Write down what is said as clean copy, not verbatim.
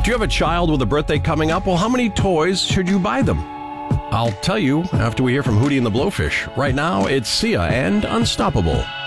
Do you have a child with a birthday coming up? Well, how many toys should you buy them? I'll tell you after we hear from Hootie and the Blowfish. Right now, it's Sia and Unstoppable.